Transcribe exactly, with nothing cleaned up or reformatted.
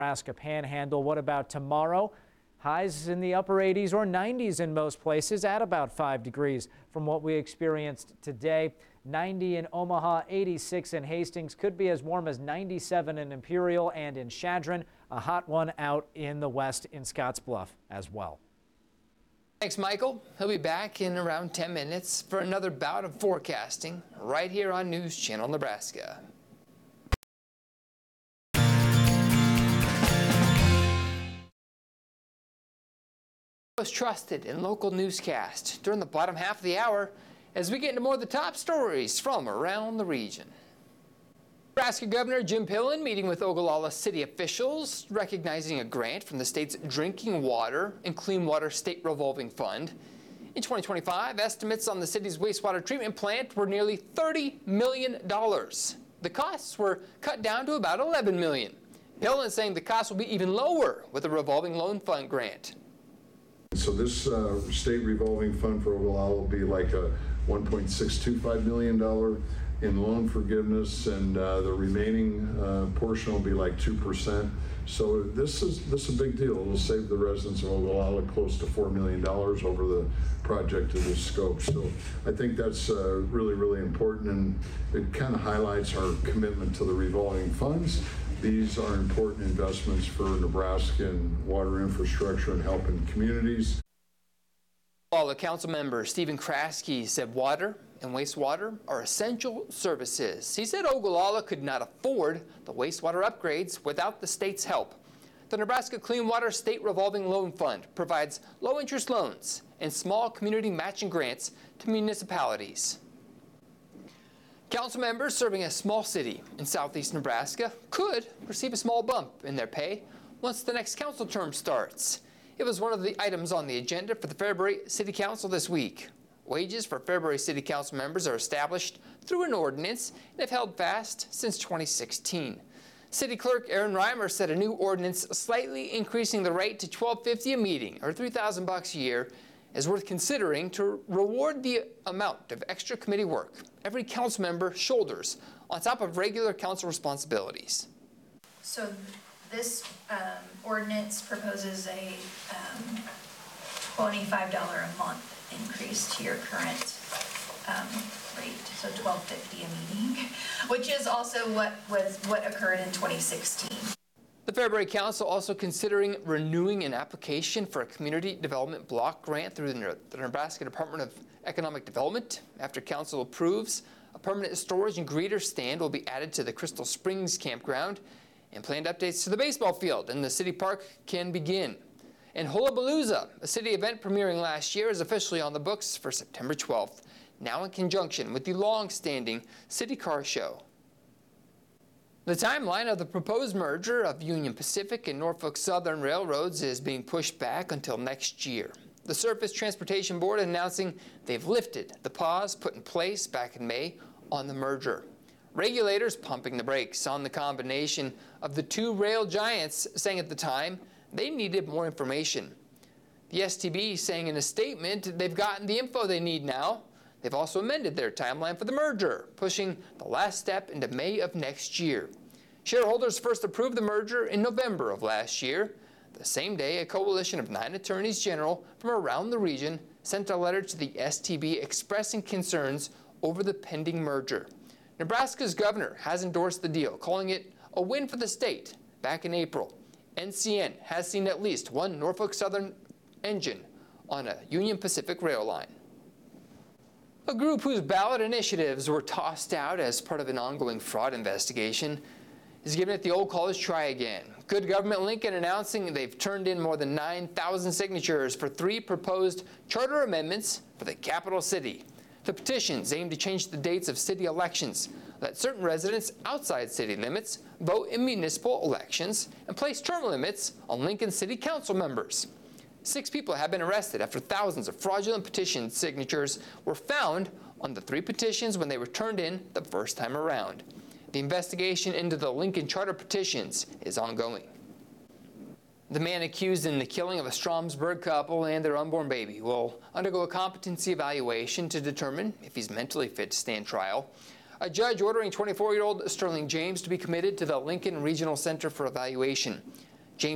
Nebraska Panhandle. What about tomorrow? Highs in the upper eighties or nineties in most places at about five degrees from what we experienced today. ninety in Omaha, eighty-six in Hastings, could be as warm as ninety-seven in Imperial and in Chadron. A hot one out in the west in Scottsbluff as well. Thanks, Michael. He'll be back in around ten minutes for another bout of forecasting right here on News Channel Nebraska. Most trusted and local newscast during the bottom half of the hour as we get into more of the top stories from around the region. Nebraska Governor Jim Pillen meeting with Ogallala city officials, recognizing a grant from the state's Drinking Water and Clean Water State Revolving Fund. In twenty twenty-five, estimates on the city's wastewater treatment plant were nearly thirty million dollars. The costs were cut down to about eleven million dollars. Pillen saying the cost will be even lower with a revolving loan fund grant. So this uh, state revolving fund for Ogallala will be like a one point six two five million dollars in loan forgiveness, and uh, the remaining uh, portion will be like two percent. So this is this is a big deal. It'll save the residents of Ogallala close to four million dollars over the project of this scope. So I think that's uh, really, really important, and it kind of highlights our commitment to the revolving funds. These are important investments for Nebraska and water infrastructure and helping communities. Ogallala Council member Stephen Kraske said water and wastewater are essential services. He said Ogallala could not afford the wastewater upgrades without the state's help. The Nebraska Clean Water State Revolving Loan Fund provides low-interest loans and small community matching grants to municipalities. Council members serving a small city in southeast Nebraska could receive a small bump in their pay once the next council term starts. It was one of the items on the agenda for the Fairbury City Council this week. Wages for Fairbury City Council members are established through an ordinance and have held fast since twenty sixteen. City Clerk Aaron Reimer said a new ordinance slightly increasing the rate to twelve fifty a meeting, or three thousand bucks a year, is worth considering to reward the amount of extra committee work every council member shoulders on top of regular council responsibilities. So this um, ordinance proposes a um, twenty-five dollars a month increase to your current um, rate, so twelve fifty a meeting, which is also what was what occurred in twenty sixteen. The Fairbury Council also considering renewing an application for a community development block grant through the Nebraska Department of Economic Development. After council approves, a permanent storage and greeter stand will be added to the Crystal Springs campground, and planned updates to the baseball field in the city park can begin. And Hullabalooza, a city event premiering last year, is officially on the books for September twelfth, now in conjunction with the long-standing City Car Show. The timeline of the proposed merger of Union Pacific and Norfolk Southern Railroads is being pushed back until next year. The Surface Transportation Board announcing they've lifted the pause put in place back in May on the merger. Regulators pumping the brakes on the combination of the two rail giants, saying at the time they needed more information. The S T B saying in a statement they've gotten the info they need now. They've also amended their timeline for the merger, pushing the last step into May of next year. Shareholders first approved the merger in November of last year. The same day, a coalition of nine attorneys general from around the region sent a letter to the S T B expressing concerns over the pending merger. Nebraska's governor has endorsed the deal, calling it a win for the state. Back in April, N C N has seen at least one Norfolk Southern engine on a Union Pacific rail line. A group whose ballot initiatives were tossed out as part of an ongoing fraud investigation is giving it the old college try again. Good Government Lincoln announcing they've turned in more than nine thousand signatures for three proposed charter amendments for the capital city. The petitions aim to change the dates of city elections, let certain residents outside city limits vote in municipal elections, and place term limits on Lincoln City Council members. Six people have been arrested after thousands of fraudulent petition signatures were found on the three petitions when they were turned in the first time around. The investigation into the Lincoln Charter petitions is ongoing. The man accused in the killing of a Stromsburg couple and their unborn baby will undergo a competency evaluation to determine if he's mentally fit to stand trial. A judge ordering twenty-four-year-old Sterling James to be committed to the Lincoln Regional Center for evaluation.